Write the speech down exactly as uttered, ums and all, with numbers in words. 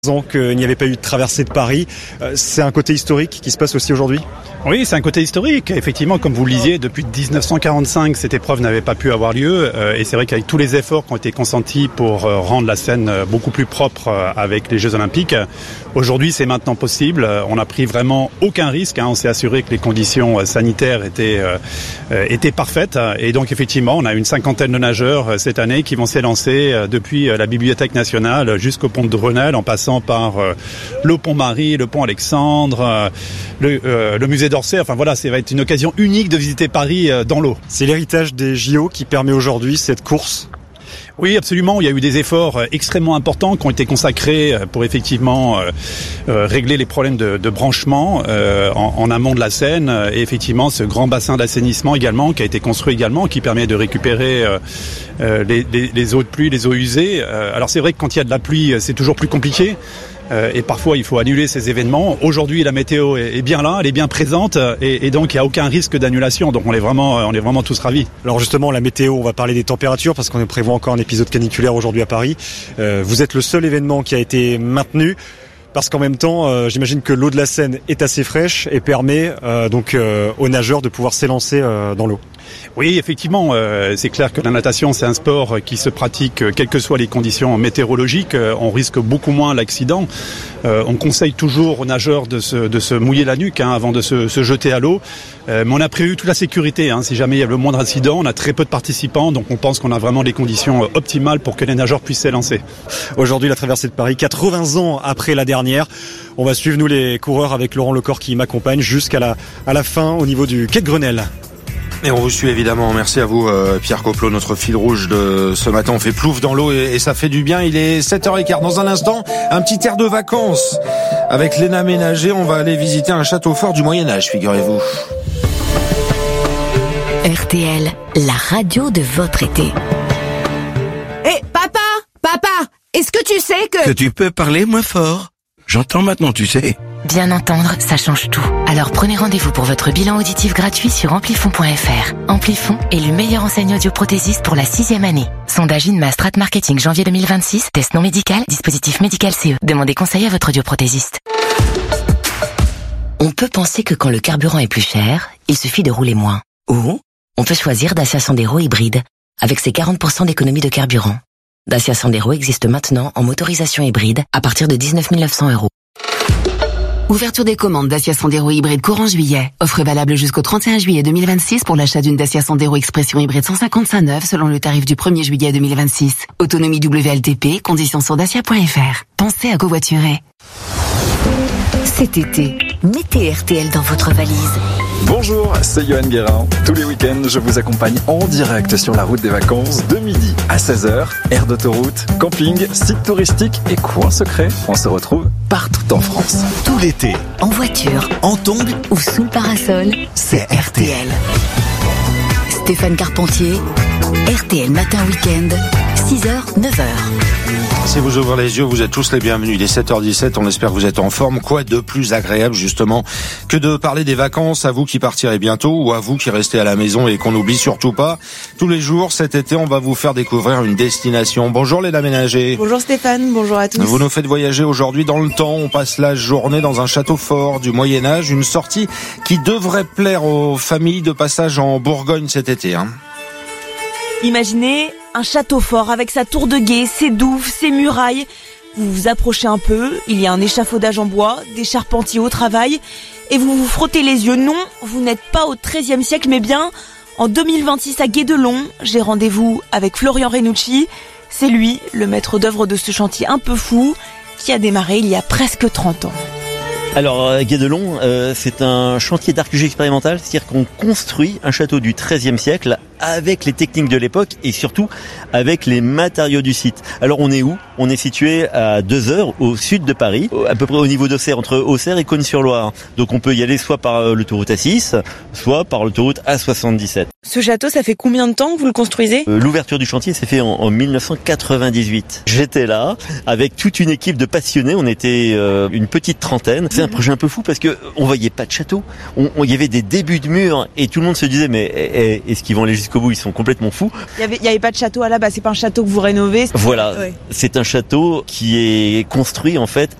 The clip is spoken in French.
ans qu'il n'y avait pas eu de traversée de Paris. C'est un côté historique qui se passe aussi aujourd'hui ? Oui, c'est un côté historique. Effectivement, comme vous le disiez, depuis dix-neuf cent quarante-cinq, cette épreuve n'avait pas pu avoir lieu. Et c'est vrai qu'avec tous les efforts qui ont été consentis pour rendre la Seine beaucoup plus propre avec les Jeux Olympiques, aujourd'hui, c'est maintenant possible. On n'a pris vraiment aucun risque. On s'est assuré que les conditions sanitaires étaient, étaient parfaites. Et donc, effectivement, on a une cinquantaine de nageurs cette année qui vont s'élancer depuis la Bibliothèque nationale jusqu'au pont de Grenelle, en passant par le pont Marie, le pont Alexandre, le, euh, le musée d'Orsay. Enfin voilà, ça va être une occasion unique de visiter Paris dans l'eau. C'est l'héritage des J O qui permet aujourd'hui cette course ? Oui, absolument. Il y a eu des efforts extrêmement importants qui ont été consacrés pour effectivement euh, euh, régler les problèmes de, de branchement euh, en, en amont de la Seine. Et effectivement, ce grand bassin d'assainissement également, qui a été construit également, qui permet de récupérer euh, euh, les, les, les eaux de pluie, les eaux usées. Euh, alors c'est vrai que quand il y a de la pluie, c'est toujours plus compliqué. Et parfois, il faut annuler ces événements. Aujourd'hui, la météo est bien là, elle est bien présente, et, et donc il n'y a aucun risque d'annulation. Donc on est vraiment, on est vraiment tous ravis. Alors justement, la météo, on va parler des températures parce qu'on prévoit encore un épisode caniculaire aujourd'hui à Paris. Euh, vous êtes le seul événement qui a été maintenu. Parce qu'en même temps, euh, j'imagine que l'eau de la Seine est assez fraîche et permet euh, donc euh, aux nageurs de pouvoir s'élancer euh, dans l'eau. Oui, effectivement, euh, c'est clair que la natation, c'est un sport qui se pratique quelles que soient les conditions météorologiques. On risque beaucoup moins l'accident. Euh, on conseille toujours aux nageurs de se, de se mouiller la nuque hein, avant de se, se jeter à l'eau. Euh, mais on a prévu toute la sécurité. Hein, si jamais il y a le moindre incident, on a très peu de participants, donc on pense qu'on a vraiment les conditions optimales pour que les nageurs puissent s'élancer. Aujourd'hui, la traversée de Paris, quatre-vingts ans après la dernière. On va suivre, nous, les coureurs, avec Laurent Lecor qui m'accompagne jusqu'à la, à la fin au niveau du quai de Grenelle. Et on vous suit évidemment. Merci à vous euh, Pierre Coplot, notre fil rouge de ce matin. On fait plouf dans l'eau et, et ça fait du bien. Il est sept heures quinze. Dans un instant, un petit air de vacances. Avec Léna Ménager, on va aller visiter un château fort du Moyen-Âge, figurez-vous. R T L, la radio de votre été. Hé, hey, papa, papa, est-ce que tu sais que... Que tu peux parler moins fort. J'entends maintenant, tu sais. Bien entendre, ça change tout. Alors prenez rendez-vous pour votre bilan auditif gratuit sur amplifon point f r. Amplifon est le meilleur enseigne audioprothésiste pour la sixième année. Sondage INMA Strat Marketing janvier deux mille vingt-six. Test non médical, dispositif médical C E. Demandez conseil à votre audioprothésiste. On peut penser que quand le carburant est plus cher, il suffit de rouler moins. Ou on peut choisir Dacia Sandero hybride, avec ses quarante pour cent d'économie de carburant. Dacia Sandero existe maintenant en motorisation hybride à partir de dix-neuf mille neuf cents euros. Ouverture des commandes Dacia Sandero hybride courant juillet. Offre valable jusqu'au trente et un juillet deux mille vingt-six pour l'achat d'une Dacia Sandero Expression hybride cent cinquante-cinq neuve selon le tarif du premier juillet deux mille vingt-six. Autonomie W L T P, conditions sur dacia point f r. Pensez à covoiturer. Cet été, mettez R T L dans votre valise. Bonjour, c'est Johan Guérin. Tous les week-ends, je vous accompagne en direct sur la route des vacances de midi à seize heures. Aire d'autoroute, camping, site touristique et coin secret. On se retrouve partout en France. Tout l'été, en voiture, en tongs ou sous le parasol, c'est R T L. Stéphane Carpentier, R T L Matin Week-end, six heures, neuf heures. Si vous ouvrez les yeux, vous êtes tous les bienvenus. Il est sept heures dix-sept, on espère que vous êtes en forme. Quoi de plus agréable, justement, que de parler des vacances à vous qui partirez bientôt ou à vous qui restez à la maison et qu'on n'oublie surtout pas. Tous les jours, cet été, on va vous faire découvrir une destination. Bonjour Léna Ménager. Bonjour Stéphane, bonjour à tous. Vous nous faites voyager aujourd'hui dans le temps. On passe la journée dans un château fort du Moyen-Âge. Une sortie qui devrait plaire aux familles de passage en Bourgogne cet été, hein. Imaginez un château fort avec sa tour de guet, ses douves, ses murailles. Vous vous approchez un peu, il y a un échafaudage en bois, des charpentiers au travail, et vous vous frottez les yeux. Non, vous n'êtes pas au treizième siècle, mais bien en deux mille vingt-six à Guédelon. J'ai rendez-vous avec Florian Renucci. C'est lui, le maître d'œuvre de ce chantier un peu fou, qui a démarré il y a presque trente ans. Alors Guédelon, euh, c'est un chantier d'archéologie expérimentale, c'est-à-dire qu'on construit un château du treizième siècle avec les techniques de l'époque et surtout avec les matériaux du site. Alors on est où ? On est situé à deux heures au sud de Paris, à peu près au niveau d'Auxerre, entre Auxerre et Cosne-sur-Loire. Donc on peut y aller soit par l'autoroute A six, soit par l'autoroute A soixante-dix-sept. Ce château, ça fait combien de temps que vous le construisez ? euh, L'ouverture du chantier s'est faite en, en mille neuf cent quatre-vingt-dix-huit. J'étais là avec toute une équipe de passionnés, on était euh, une petite trentaine. C'est un projet un peu fou parce que on voyait pas de château. On, on y avait des débuts de murs et tout le monde se disait mais est-ce qu'ils vont aller jusqu'au jusqu'au bout, ils sont complètement fous. Il y avait, il y avait pas de château à la base, c'est pas un château que vous rénovez. Voilà, ouais. C'est un château qui est construit en fait